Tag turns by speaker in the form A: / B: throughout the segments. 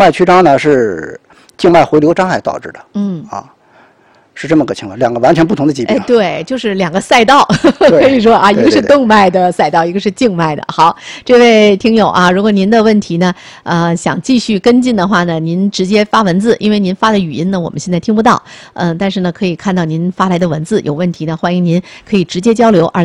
A: 脉曲张呢是静脉回流障碍导致的。是这么个情况，两个完全不同的疾病。
B: 对，就是两个赛道，可以说啊，一个是动脉的赛道，一个是静脉的。好，这位听友啊，如果您的问题呢，想继续跟进的话呢，您直接发文字，因为您发的语音呢，我们现在听不到。但是呢，可以看到您发来的文字，有问题呢，欢迎您可以直接交流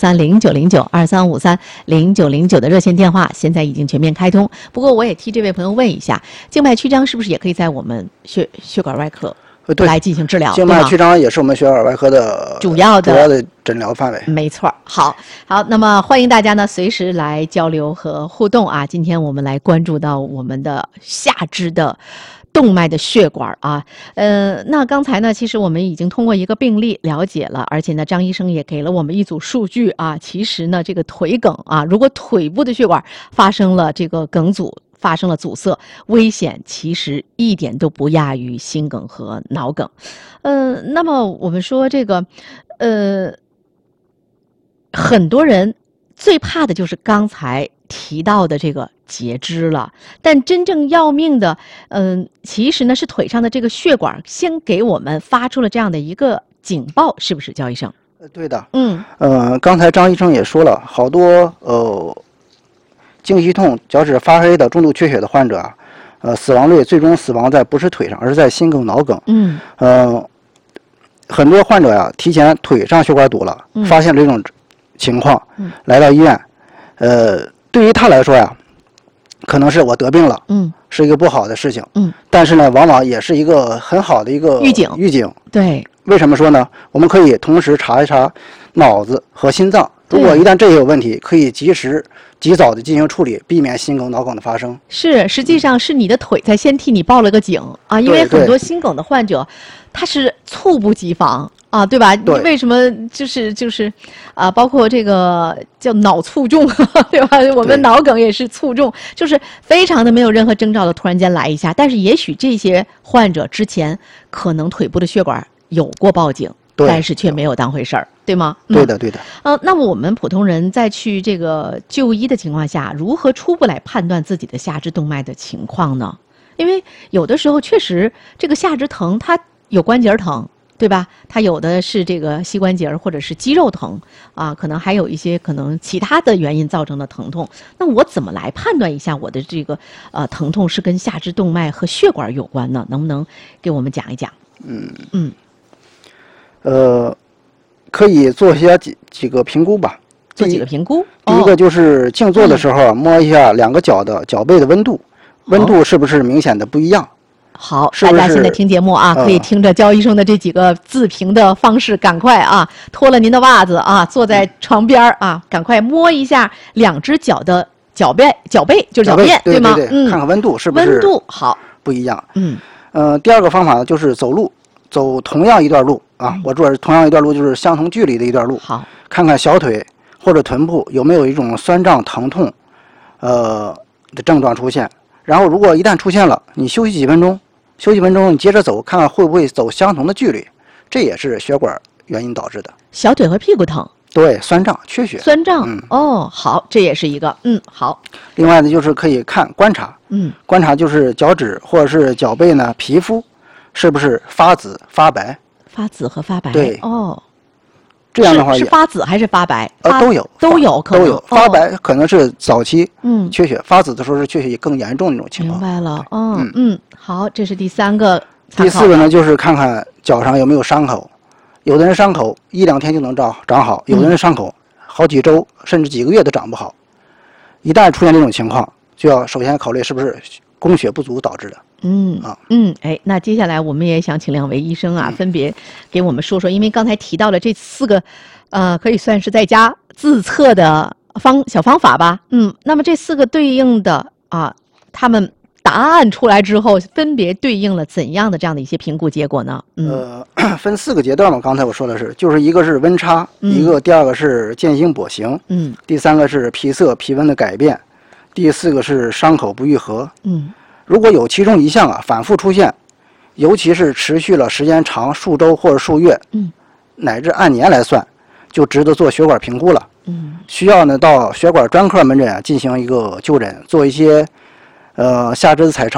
B: 23530909，23530909的热线电话现在已经全面开通。不过我也替这位朋友问一下，静脉曲张是不是也可以在我们血管外科来进行治疗？
A: 静脉曲张也是我们血管外科的主要的诊疗范围。
B: 没错，好，那么欢迎大家呢随时来交流和互动啊。今天我们来关注到我们的下肢的动脉的血管啊。那刚才呢，其实我们已经通过一个病例了解了，而且呢，张医生也给了我们一组数据啊。其实呢，这个腿梗啊，如果腿部的血管发生了这个梗阻，发生了阻塞，危险其实一点都不亚于心梗和脑梗。那么我们说这个，很多人最怕的就是刚才提到的这个截肢了，但真正要命的，其实呢是腿上的这个血管先给我们发出了这样的一个警报，是不是，焦医生？
A: 对的。刚才张医生也说了，好多经息痛、脚趾发黑的重度缺血的患者啊，死亡率最终死亡在不是腿上，而是在心梗、脑梗。很多患者呀，提前腿上血管堵了，发现了这种情况，来到医院，对于他来说呀，可能是我得病了，是一个不好的事情，但是呢，往往也是一个很好的一个预警。
B: 对，
A: 为什么说呢？我们可以同时查一查脑子和心脏，如果一旦这些有问题，可以及早的进行处理，避免心梗、脑梗的发生。
B: 实际上是你的腿在先替你报了个警啊，因为很多心梗的患者，他是猝不及防啊，对吧？
A: 对，
B: 你为什么就是包括这个叫脑卒中，对吧？我们脑梗也是卒中，就是非常的没有任何征兆的突然间来一下，但是也许这些患者之前可能腿部的血管有过报警，但是却没有当回事儿，对吗？
A: 对的。
B: 那么我们普通人在去这个就医的情况下，如何初步来判断自己的下肢动脉的情况呢？因为有的时候确实这个下肢疼，它有关节疼，对吧？它有的是这个膝关节或者是肌肉疼啊，可能还有一些可能其他的原因造成的疼痛。那我怎么来判断一下我的这个疼痛是跟下肢动脉和血管有关呢？能不能给我们讲一讲？
A: 可以做一些几个评估吧。
B: 做几个评估。
A: 第一个就是静坐的时候摸一下两个脚的脚背的温度，温度是不是明显的不一样？
B: 好，大家现在听节目啊，可以听着焦医生的这几个自评的方式，赶快啊，脱了您的袜子啊，坐在床边啊，赶快摸一下两只脚的脚背就是脚面，对吗？
A: 看看温度是不是
B: 温度好
A: 不一样。第二个方法就是走路，走同样一段路啊，我说同样一段路就是相同距离的一段路，
B: 好，
A: 看看小腿或者臀部有没有一种酸胀疼痛的症状出现，然后如果一旦出现了，你休息几分钟你接着走，看看会不会走相同的距离，这也是血管原因导致的。
B: 小腿和屁股疼，
A: 对，酸胀缺血，
B: 酸胀，好，这也是一个，好。
A: 另外呢，就是可以观察，观察就是脚趾或者是脚背呢皮肤是不是发紫发白，
B: 发紫和发白，
A: 对，这样的话
B: 是发紫还是发白？
A: 都有，发白可能是早期缺血，发紫的时候是缺血更严重的那种情况。
B: 明白了，好，这是第三个。
A: 第四个呢，就是看看脚上有没有伤口，有的人伤口1-2天就能长好，有的人伤口好几周甚至几个月都长不好。一旦出现这种情况，就要首先考虑是不是供血不足导致的。
B: 那接下来我们也想请两位医生啊，分别给我们说说，因为刚才提到了这4个，可以算是在家自测的小方法吧。那么这4个对应的他们答案出来之后，分别对应了怎样的这样的一些评估结果呢？
A: 分4个阶段嘛，刚才我说的是，就是一个是温差，第二个是渐行跛行，第3个是皮色皮温的改变，第4个是伤口不愈合。如果有其中一项反复出现，尤其是持续了时间长，数周或者数月，乃至按年来算，就值得做血管评估了。需要呢到血管专科门诊进行一个就诊，做一些下肢的彩超，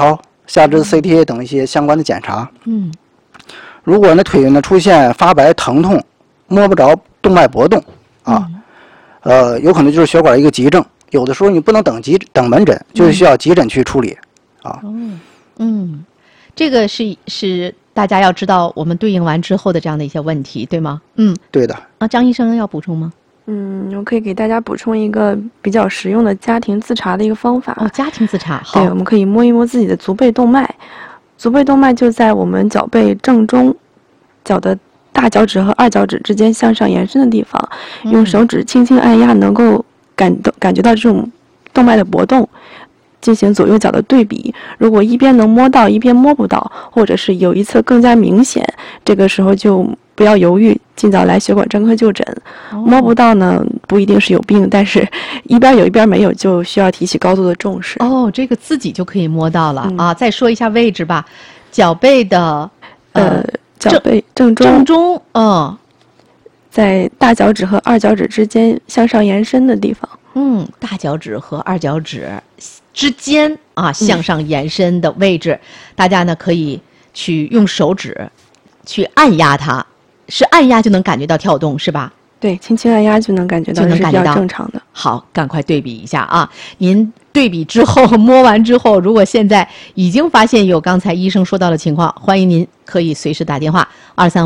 A: 下肢 CTA 等一些相关的检查。如果那腿呢出现发白、疼痛、摸不着动脉搏动啊，有可能就是血管一个急症。有的时候你不能等门诊，就是需要急诊去处理啊。
B: 这个是大家要知道我们对应完之后的这样的一些问题，对吗？
A: 对的。
B: 张医生要补充吗？
C: 我可以给大家补充一个比较实用的家庭自查的一个方法。
B: 家庭自查，好。
C: 对，我们可以摸一摸自己的足背动脉。足背动脉就在我们脚背正中，脚的大脚趾和二脚趾之间向上延伸的地方，用手指轻轻按压，能够感觉到这种动脉的搏动，进行左右脚的对比。如果一边能摸到，一边摸不到，或者是有一侧更加明显，这个时候就不要犹豫，尽早来血管专科就诊。摸不到呢，不一定是有病，但是一边有一边没有，就需要提起高度的重视。
B: 这个自己就可以摸到了啊！再说一下位置吧，脚背的
C: 脚背正中，在大脚趾和二脚趾之间向上延伸的地方。
B: 大脚趾和二脚趾之间向上延伸的位置，大家呢可以去用手指去按压它，是按压就能感觉到跳动，是吧？
C: 对，轻轻按压就能感觉到，是比较正常的。
B: 好，赶快对比一下啊！您对比之后，摸完之后，如果现在已经发现有刚才医生说到的情况，欢迎您可以随时打电话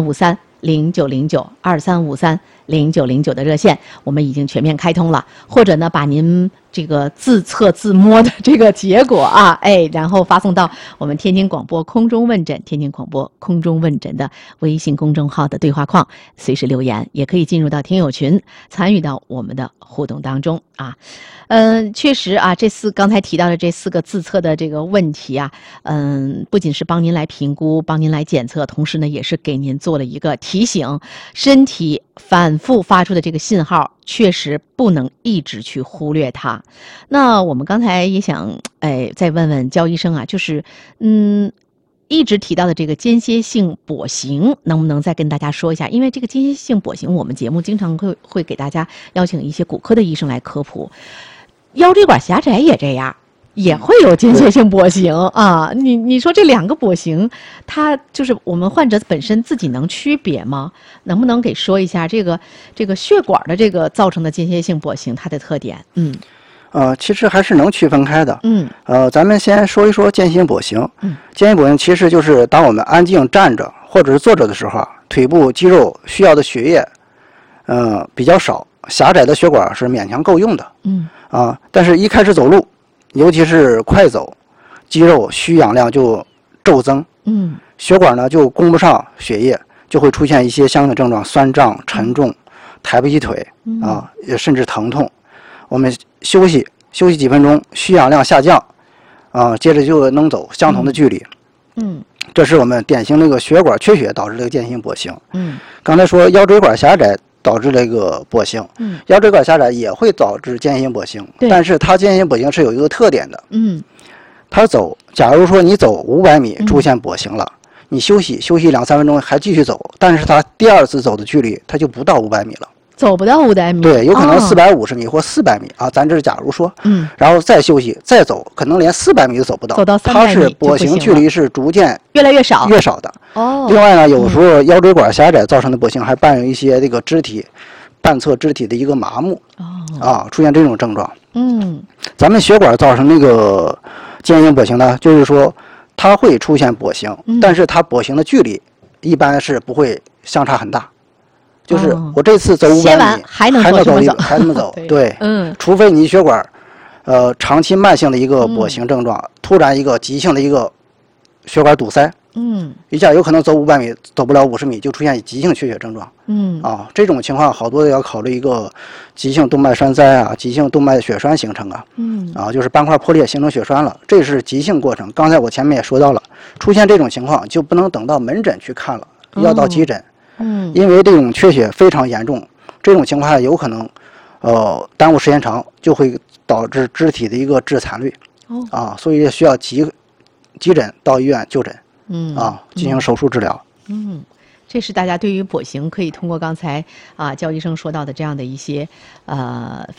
B: 2353090923530909的热线，我们已经全面开通了。或者呢，把您这个自测自摸的这个结果然后发送到我们天津广播空中问诊的微信公众号的对话框，随时留言，也可以进入到听友群，参与到我们的互动当中啊。确实啊，刚才提到的这4个自测的这个问题啊，不仅是帮您来评估、帮您来检测，同时呢，也是给您做了一个提醒，身体反复发出的这个信号，确实不能一直去忽略它。那我们刚才也想，再问问焦医生啊，就是，一直提到的这个间歇性跛行，能不能再跟大家说一下？因为这个间歇性跛行，我们节目经常会给大家邀请一些骨科的医生来科普。腰椎管狭窄也这样，也会有间歇性跛行啊。你说这2个跛行，它就是我们患者本身自己能区别吗？能不能给说一下这个血管的这个造成的间歇性跛行它的特点？
A: 其实还是能区分开的。咱们先说一说间歇性跛行。间歇性跛行其实就是当我们安静站着或者是坐着的时候，腿部肌肉需要的血液，比较少，狭窄的血管是勉强够用的。但是一开始走路，尤其是快走，肌肉需氧量就骤增。血管呢就供不上血液，就会出现一些相应的症状，酸胀、沉重、抬不起腿也甚至疼痛。我们休息几分钟，需氧量下降接着就能走相同的距离。这是我们典型的一个血管缺血导致的间歇性跛行。刚才说腰椎管狭窄导致这个跛行，腰椎管狭窄也会导致间歇性跛行，但是它间歇性跛行是有一个特点的。它假如说你走500米出现跛行了，你休息2-3分钟还继续走，但是它第2次走的距离它就不到500米了。
B: 走不到500米，
A: 对，有可能450米或400米咱这是假如说，然后再休息再走，可能连400米都走不到，
B: 走到300米
A: 它是跛行距离是逐渐
B: 越来越少
A: 的。另外呢，有时候腰椎管狭窄造成的跛行还伴有一些这个半侧肢体的一个麻木，出现这种症状。咱们血管造成那个间歇性跛行呢，就是说它会出现跛行，但是它跛行的距离一般是不会相差很大。就是我这次走500米
B: 还能
A: 这么走，对，除非你血管长期慢性的一个跛行症状，突然一个急性的一个血管堵塞，一下有可能走500米走不了50米就出现急性缺血症状。这种情况好多要考虑一个急性动脉栓塞急性动脉血栓形成就是斑块破裂形成血栓了，这是急性过程。刚才我前面也说到了，出现这种情况就不能等到门诊去看了，要到急诊。因为这种缺血非常严重，这种情况下有可能耽误时间长，就会导致肢体的一个致残率。所以需要急诊到医院就诊，进行手术治疗。
B: 这是大家对于跛行可以通过刚才焦医生说到的这样的一些非常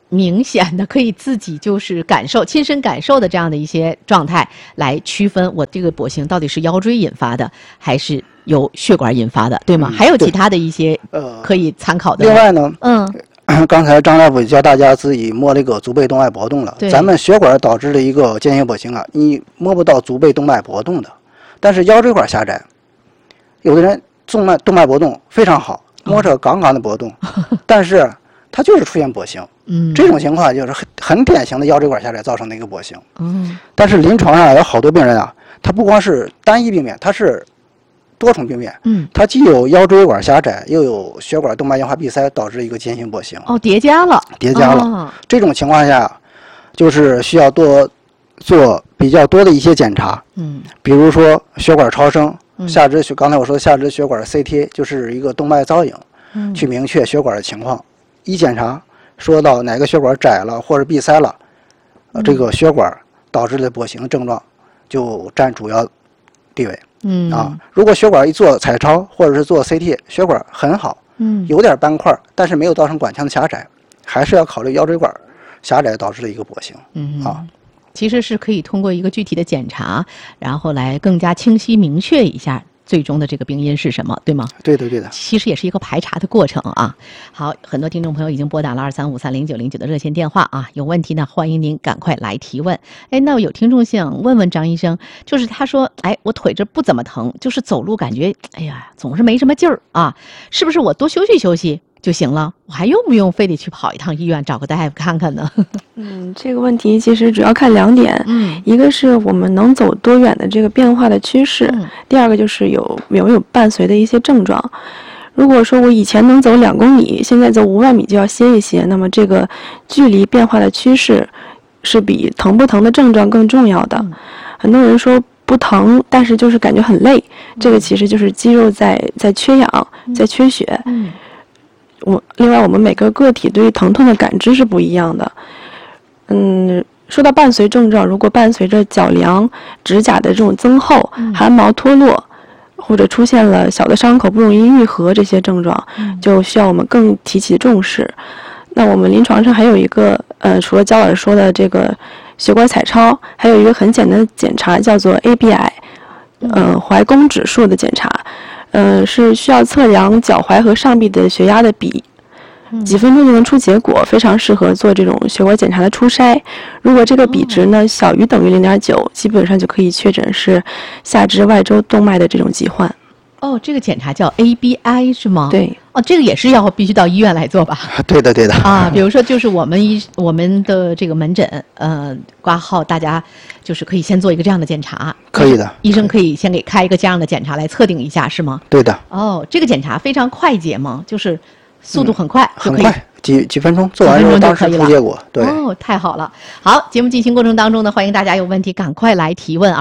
B: 明显的可以自己就是亲身感受的这样的一些状态来区分我这个跛行到底是腰椎引发的还是由血管引发的，对吗？还有其他的一些可以参考的。
A: 另外呢，刚才张大夫教大家自己摸那个足背动脉搏动了。咱们血管导致的一个间歇跛行啊，你摸不到足背动脉搏动的，但是腰椎管狭窄，有的人动脉搏动非常好，摸着杠杠的搏动，但是它就是出现跛行。这种情况就是很典型的腰椎管狭窄造成的一个跛行。但是临床上有好多病人啊，他不光是单一病变，他是多重病变。它既有腰椎管狭窄，又有血管动脉硬化闭塞，导致一个间歇跛行。
B: 叠加了。
A: 这种情况下，就是需要做比较多的一些检查。比如说血管超声，刚才我说的下肢血管 CT 就是一个动脉造影，去明确血管的情况。一检查说到哪个血管窄了或者闭塞了，这个血管导致的跛行症状就占主要地位。如果血管一做彩超或者是做 CT， 血管很好，有点斑块，但是没有造成管腔的狭窄，还是要考虑腰椎管狭窄导致的一个跛行。
B: 其实是可以通过一个具体的检查，然后来更加清晰明确一下最终的这个病因是什么，对吗？
A: 对的。
B: 其实也是一个排查的过程啊。好，很多听众朋友已经拨打了23530909的热线电话啊，有问题呢，欢迎您赶快来提问。那有听众想问问张医生，就是他说，我腿这不怎么疼，就是走路感觉，总是没什么劲儿啊，是不是我多休息休息就行了？我还用不用非得去跑一趟医院找个大夫看看呢？
C: 这个问题其实主要看2点。一个是我们能走多远的这个变化的趋势，第二个就是有没有伴随的一些症状。如果说我以前能走2公里，现在走5万米就要歇一歇，那么这个距离变化的趋势是比疼不疼的症状更重要的。很多人说不疼，但是就是感觉很累，这个其实就是肌肉在缺氧，在缺血。另外我们每个个体对于疼痛的感知是不一样的。说到伴随症状，如果伴随着脚凉、指甲的这种增厚、汗毛脱落，或者出现了小的伤口不容易愈合这些症状，就需要我们更提起重视。那我们临床上还有一个除了焦老师说的这个血管彩超，还有一个很简单的检查叫做 ABI，踝弓指数的检查，是需要测量脚踝和上臂的血压的比。几分钟就能出结果，非常适合做这种血管检查的初筛。如果这个比值呢小于等于0.9，基本上就可以确诊是下肢外周动脉的这种疾患。
B: 这个检查叫 ABI 是吗？
C: 对。
B: 这个也是必须到医院来做吧？
A: 对的
B: 啊，比如说就是我们的这个门诊挂号，大家就是可以先做一个这样的检查。
A: 可以的。
B: 医生可以先给开一个这样的检查来测定一下，是吗？
A: 对的。
B: 这个检查非常快捷吗？就是速度很快，
A: 很快，几分钟做完之后当时出结果。对。
B: 太好了。好，节目进行过程当中呢，欢迎大家有问题赶快来提问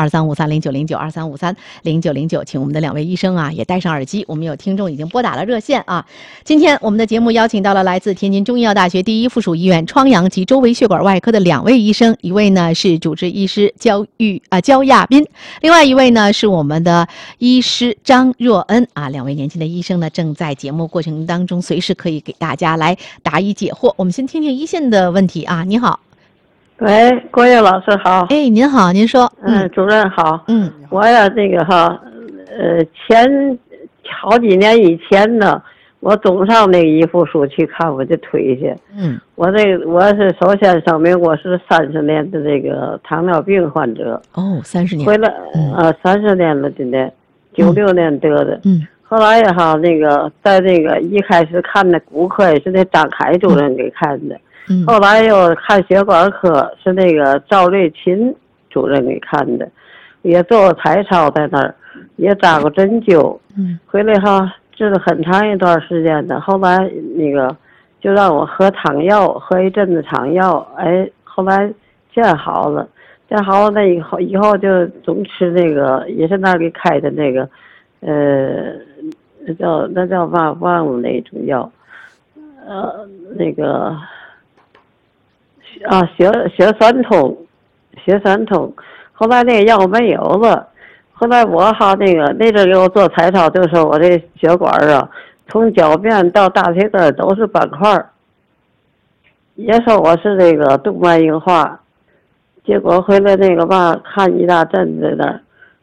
B: ，23530909，23530909，请我们的2位医生啊也戴上耳机。我们有听众已经拨打了热线啊。今天我们的节目邀请到了来自天津中医药大学第一附属医院疮疡及周围血管外科的2位医生，一位呢是主治医师焦亚斌，另外一位呢是我们的医师张若恩啊。2位年轻的医生呢正在节目过程当中随时可以给大家来答疑解惑。我们先听听一线的问题啊。你好。
D: 喂，郭跃老师好。
B: 您好，您说。
D: 主任好。我呀前好几年以前呢，我总上那个一附属去看我的腿去。我是首先声明，我是30年的这个糖尿病患者。
B: 30年。
D: 回来30年了，今年96年得的。后来也好，在一开始看的骨科也是那张凯主任给看的。后来又看血管科，是那个赵瑞琴主任给看的，也做彩超在那儿，也扎过针灸。回来治了很长一段时间的。后来就让我喝汤药，喝一阵子汤药，后来见好了那以后就总吃也是那儿给开的那叫忘了那种药，血栓痛，后来那个药没有了，后来我那阵给我做彩超，就说我这血管从脚面到大腿根都是斑块。 也说我是这个动脉硬化，结果回来那个吧，看一大阵子的，